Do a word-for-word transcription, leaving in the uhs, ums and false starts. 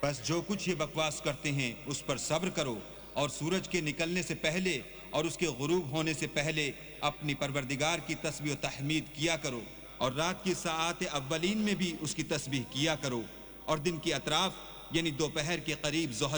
बस जो कुछ ये बकवास करते हैं उस पर सब्र करो और सूरज के निकलने से पहले और उसके गुरूब होने से पहले अपनी परवरदिगार की तस्बीह व तहमीद किया करो और रात की साआत अव्वलीन में भी उसकी तस्बीह किया करो और दिन की अतराफ यानी दोपहर के करीब ज़ोहर